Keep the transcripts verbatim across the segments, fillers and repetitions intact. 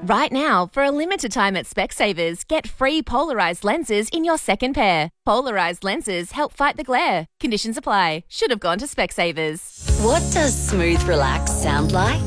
Right now, for a limited time at Specsavers, get free polarised lenses in your second pair. Polarised lenses help fight the glare. Conditions apply. Should have gone to Specsavers. What does smooth relax sound like?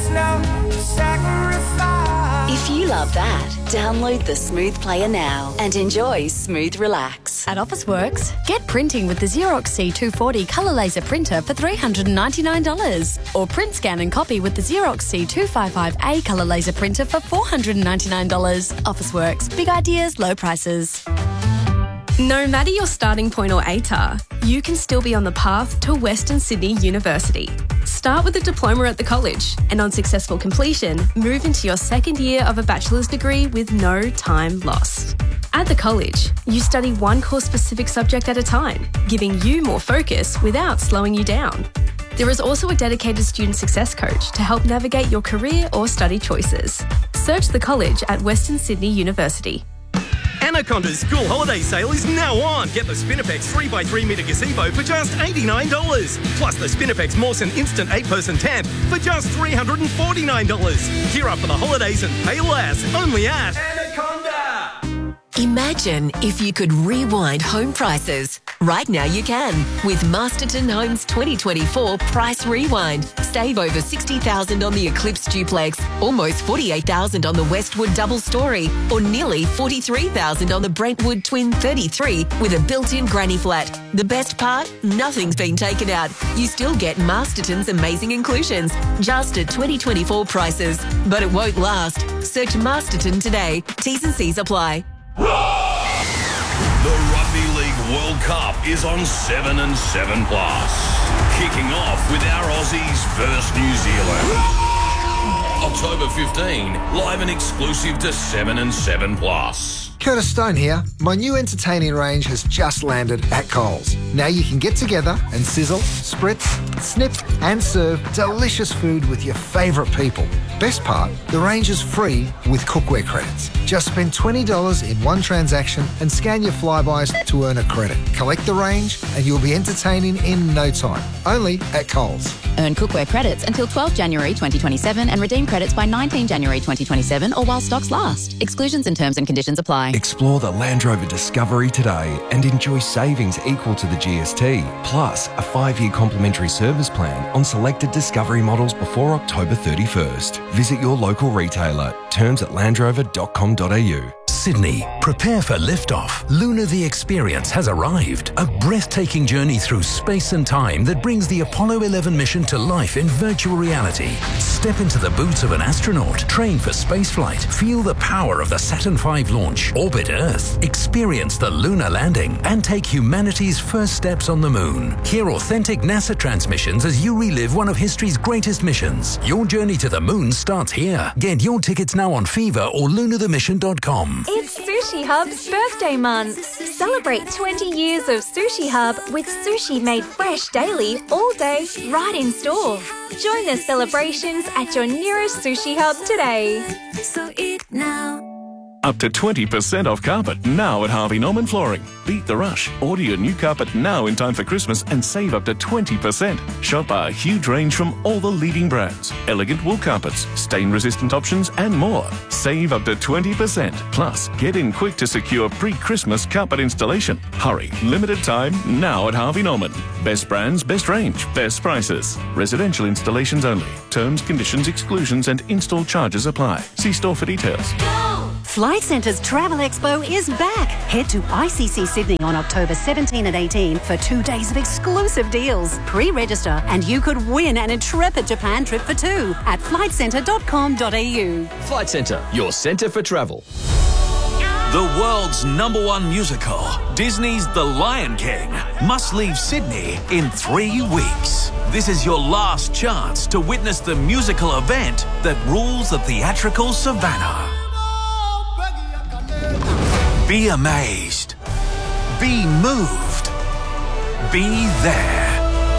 If you love that, download the Smooth Player now and enjoy Smooth Relax. At Officeworks, get printing with the Xerox C two forty colour laser printer for three hundred ninety-nine dollars. Or print, scan and copy with the Xerox C two fifty-five A colour laser printer for four hundred ninety-nine dollars. Officeworks, big ideas, low prices. No matter your starting point or A T A R, you can still be on the path to Western Sydney University. Start with a diploma at the college and on successful completion, move into your second year of a bachelor's degree with no time lost. At the college, you study one course-specific subject at a time, giving you more focus without slowing you down. There is also a dedicated student success coach to help navigate your career or study choices. Search the college at Western Sydney University. Anaconda's school holiday sale is now on. Get the Spinifex three by three metre gazebo for just eighty-nine dollars. Plus the Spinifex Mawson Instant eight person tent for just three hundred forty-nine dollars. Gear up for the holidays and pay less. Only at Anaconda. Imagine if you could rewind home prices. Right now you can with Masterton Homes twenty twenty-four Price Rewind. Save over sixty thousand dollars on the Eclipse Duplex, almost forty-eight thousand dollars on the Westwood Double Story, or nearly forty-three thousand dollars on the Brentwood Twin thirty-three with a built-in granny flat. The best part? Nothing's been taken out. You still get Masterton's amazing inclusions, just at twenty twenty-four prices. But it won't last. Search Masterton today. T's and C's apply. The Rugby League World Cup is on seven and seven plus. Kicking off with our Aussies versus New Zealand. October fifteenth, live and exclusive to seven and seven plus. Curtis Stone here. My new entertaining range has just landed at Coles. Now you can get together and sizzle, spritz, snip and serve delicious food with your favourite people. Best part, the range is free with cookware credits. Just spend twenty dollars in one transaction and scan your Flybys to earn a credit. Collect the range and you'll be entertaining in no time. Only at Coles. Earn cookware credits until twelfth January twenty twenty-seven and redeem credits by nineteenth January twenty twenty-seven or while stocks last. Exclusions and terms and conditions apply. Explore the Land Rover Discovery today and enjoy savings equal to the G S T, plus a five-year complimentary service plan on selected Discovery models before October thirty-first. Visit your local retailer. Terms at land rover dot com dot a u. Sydney, prepare for liftoff. Luna the Experience has arrived. A breathtaking journey through space and time that brings the Apollo eleven mission to life in virtual reality. Step into the boots of an astronaut, train for spaceflight, feel the power of the Saturn five launch, orbit Earth, experience the lunar landing, and take humanity's first steps on the moon. Hear authentic NASA transmissions as you relive one of history's greatest missions. Your journey to the moon starts here. Get your tickets now on Fever or lunar the mission dot com. It's Sushi Hub's birthday month. Celebrate twenty years of Sushi Hub with sushi made fresh daily, all day, right in store. Join the celebrations at your nearest Sushi Hub today. So eat now. Up to twenty percent off carpet now at Harvey Norman Flooring. Beat the rush. Order your new carpet now in time for Christmas and save up to twenty percent. Shop our huge range from all the leading brands. Elegant wool carpets, stain-resistant options and more. Save up to twenty percent. Plus, get in quick to secure pre-Christmas carpet installation. Hurry. Limited time now at Harvey Norman. Best brands, best range, best prices. Residential installations only. Terms, conditions, exclusions and install charges apply. See store for details. Flight Centre's Travel Expo is back. Head to I C C Sydney on October seventeenth and eighteenth for two days of exclusive deals. Pre-register and you could win an intrepid Japan trip for two at flight centre dot com dot a u. Flight Centre, your centre for travel. The world's number one musical, Disney's The Lion King, must leave Sydney in three weeks. This is your last chance to witness the musical event that rules the theatrical savannah. Be amazed. Be moved. Be there.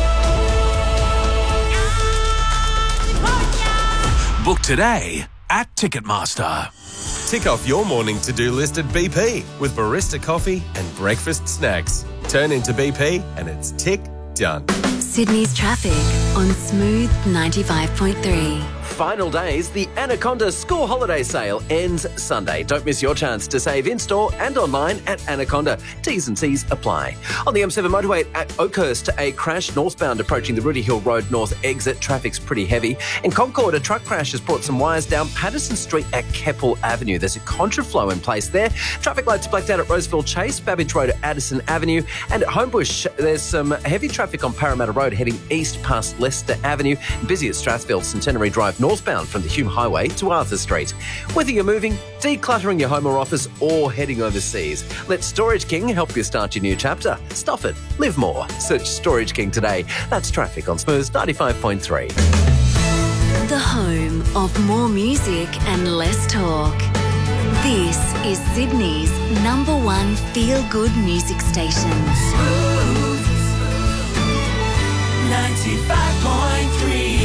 Book today at Ticketmaster. Tick off your morning to-do list at B P with barista coffee and breakfast snacks. Turn into B P and it's tick done. Sydney's traffic on Smooth ninety-five point three. final days, the Anaconda School Holiday Sale ends Sunday. Don't miss your chance to save in-store and online at Anaconda. T's and C's apply. On the M seven motorway at Oakhurst, a crash northbound approaching the Rooty Hill Road North exit. Traffic's pretty heavy. In Concord, a truck crash has brought some wires down Patterson Street at Keppel Avenue. There's a contraflow in place there. Traffic lights blacked out at Roseville Chase, Babbage Road at Addison Avenue, and at Homebush, there's some heavy traffic on Parramatta Road heading east past Leicester Avenue. Busy at Strathfield Centenary Drive northbound from the Hume Highway to Arthur Street. Whether you're moving, decluttering your home or office, or heading overseas, let Storage King help you start your new chapter. Stop it. Live more. Search Storage King today. That's traffic on Smooth ninety-five point three. The home of more music and less talk. This is Sydney's number one feel-good music station. Smooth ninety-five point three.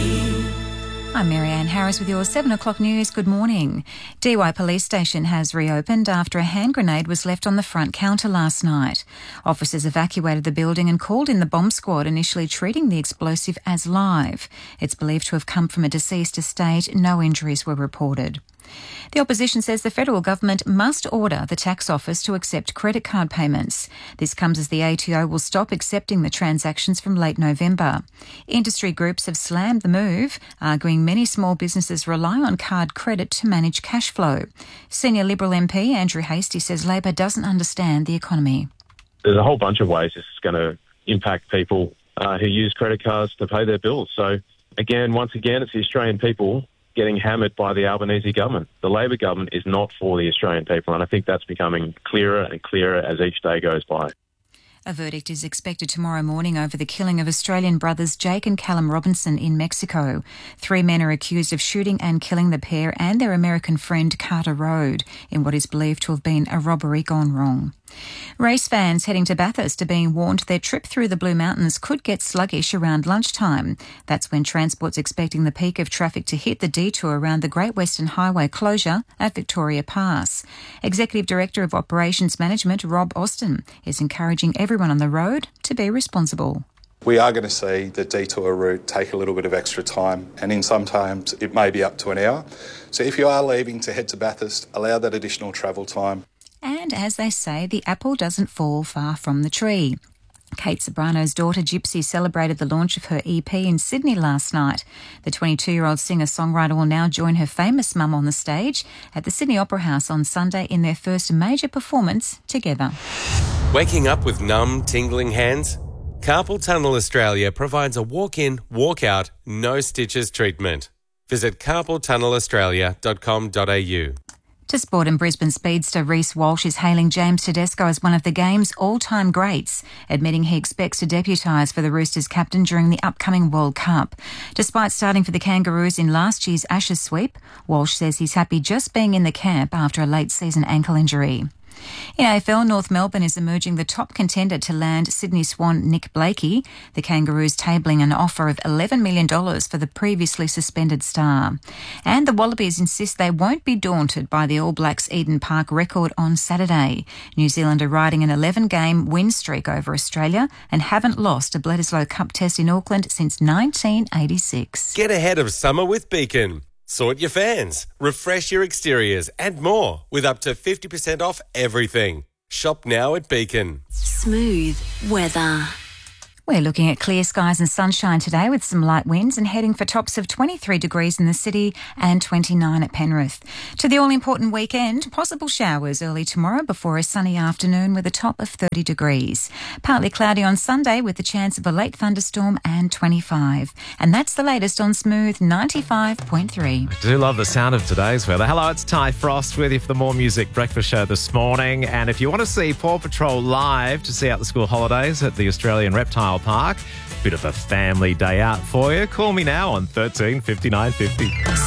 I'm Marianne Harris with your seven o'clock news. Good morning. D Y Police Station has reopened after a hand grenade was left on the front counter last night. Officers evacuated the building and called in the bomb squad, initially treating the explosive as live. It's believed to have come from a deceased estate. No injuries were reported. The opposition says the federal government must order the tax office to accept credit card payments. This comes as the A T O will stop accepting the transactions from late November. Industry groups have slammed the move, arguing many small businesses rely on card credit to manage cash flow. Senior Liberal M P Andrew Hastie says Labor doesn't understand the economy. There's a whole bunch of ways this is going to impact people uh, who use credit cards to pay their bills. So, again, once again, it's the Australian people getting hammered by the Albanese government. The Labor government is not for the Australian people, and I think that's becoming clearer and clearer as each day goes by. A verdict is expected tomorrow morning over the killing of Australian brothers Jake and Callum Robinson in Mexico. Three men are accused of shooting and killing the pair and their American friend Carter Road in what is believed to have been a robbery gone wrong. Race fans heading to Bathurst are being warned their trip through the Blue Mountains could get sluggish around lunchtime. That's when Transport's expecting the peak of traffic to hit the detour around the Great Western Highway closure at Victoria Pass. Executive Director of Operations Management Rob Austin is encouraging everyone on the road to be responsible. We are going to see the detour route take a little bit of extra time, and in sometimes it may be up to an hour. So if you are leaving to head to Bathurst, allow that additional travel time. And as they say, the apple doesn't fall far from the tree. Kate Sobrano's daughter Gypsy celebrated the launch of her E P in Sydney last night. The twenty-two-year-old singer-songwriter will now join her famous mum on the stage at the Sydney Opera House on Sunday in their first major performance together. Waking up with numb, tingling hands? Carpal Tunnel Australia provides a walk-in, walk-out, no-stitches treatment. Visit carpal tunnel australia dot com dot a u. To sport, and Brisbane speedster Reece Walsh is hailing James Tedesco as one of the game's all-time greats, admitting he expects to deputise for the Roosters captain during the upcoming World Cup. Despite starting for the Kangaroos in last year's Ashes sweep, Walsh says he's happy just being in the camp after a late-season ankle injury. In A F L, North Melbourne is emerging the top contender to land Sydney Swan Nick Blakey, the Kangaroos tabling an offer of eleven million dollars for the previously suspended star. And the Wallabies insist they won't be daunted by the All Blacks' Eden Park record on Saturday. New Zealand are riding an eleven-game win streak over Australia and haven't lost a Bledisloe Cup test in Auckland since nineteen eighty-six. Get ahead of summer with Beacon. Sort your fans, refresh your exteriors and more with up to fifty percent off everything. Shop now at Beacon. Smooth weather. We're looking at clear skies and sunshine today with some light winds and heading for tops of twenty-three degrees in the city and twenty-nine at Penrith. To the all-important weekend, possible showers early tomorrow before a sunny afternoon with a top of thirty degrees. Partly cloudy on Sunday with the chance of a late thunderstorm and twenty-five. And that's the latest on Smooth ninety-five point three. I do love the sound of today's weather. Hello, it's Ty Frost with you for the More Music Breakfast Show this morning. And if you want to see Paw Patrol live to see out the school holidays at the Australian Reptile Park, bit of a family day out for you, call me now on thirteen fifty-nine fifty.